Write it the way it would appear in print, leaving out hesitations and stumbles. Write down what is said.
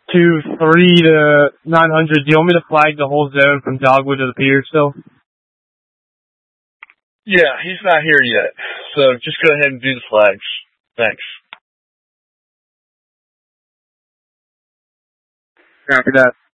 3 to 900. Do you want me to flag the whole zone from Dogwood to the pier still? Yeah, he's not here yet. So just go ahead and do the flags. Thanks. Copy that.